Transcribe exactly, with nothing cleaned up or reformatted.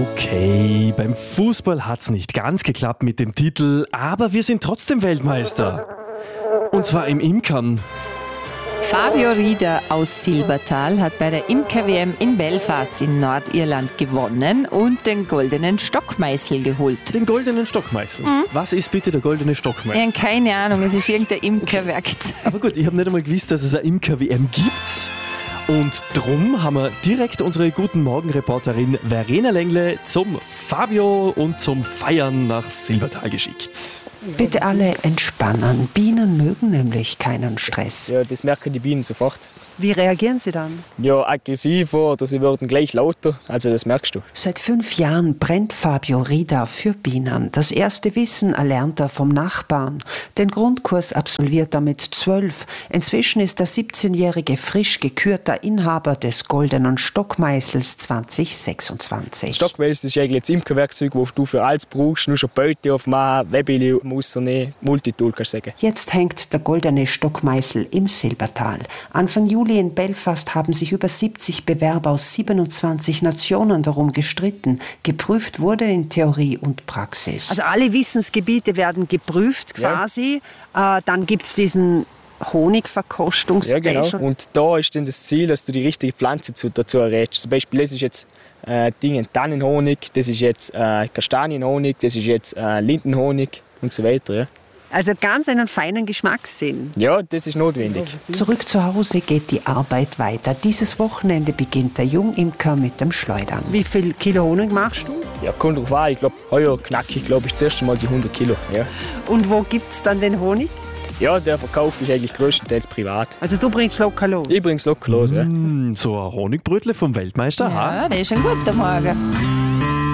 Okay, beim Fußball hat's nicht ganz geklappt mit dem Titel, aber wir sind trotzdem Weltmeister. Und zwar im Imkern. Fabio Rieder aus Silbertal hat bei der Imker-W M in Belfast in Nordirland gewonnen und den goldenen Stockmeißel geholt. Den goldenen Stockmeißel? Mhm. Was ist bitte der goldene Stockmeißel? Ja, keine Ahnung, es ist irgendein Imkerwerkzeug. Aber gut, ich habe nicht einmal gewusst, dass es eine Imker-W M gibt. Und drum haben wir direkt unsere Guten Morgen-Reporterin Verena Lengle zum Fabio und zum Feiern nach Silbertal geschickt. Bitte alle entspannen. Bienen mögen nämlich keinen Stress. Ja, das merken die Bienen sofort. Wie reagieren sie dann? Ja, aggressiver oder sie werden gleich lauter. Also das merkst du. Seit fünf Jahren brennt Fabio Rieder für Bienen. Das erste Wissen erlernt er vom Nachbarn. Den Grundkurs absolviert er mit zwölf. Inzwischen ist der siebzehnjährige frisch gekürter Inhaber des goldenen Stockmeißels zwanzig sechsundzwanzig. Stockmeißel ist eigentlich das Imkerwerkzeug, das du für alles brauchst. Nur schon Beute aufmachen, Webeli rausnehmen, Multitool kannst du sagen. Jetzt hängt der goldene Stockmeißel im Silbertal. Anfang Juli in Belfast haben sich über siebzig Bewerber aus siebenundzwanzig Nationen darum gestritten. Geprüft wurde in Theorie und Praxis. Also alle Wissensgebiete werden geprüft quasi. Ja. Äh, dann gibt es diesen Honigverkostungstest. Ja, genau. Und da ist dann das Ziel, dass du die richtige Pflanze dazu errätst. Zum Beispiel, das ist jetzt äh, Dinge, Tannenhonig, das ist jetzt äh, Kastanienhonig, das ist jetzt äh, Lindenhonig und so weiter. Ja. Also ganz einen feinen Geschmackssinn. Ja, das ist notwendig. Zurück zu Hause geht die Arbeit weiter. Dieses Wochenende beginnt der Jungimker mit dem Schleudern. Wie viel Kilo Honig machst du? Ja, kommt drauf an. Ich glaube, heuer knacke ich glaube ich, das erste Mal die hundert Kilo. Ja. Und wo gibt es dann den Honig? Ja, der Verkauf ist eigentlich größtenteils privat. Also du bringst locker los? Ich bring's locker los, ja. Mm, so ein Honigbrötle vom Weltmeister. Ja, das ist ein guter Morgen.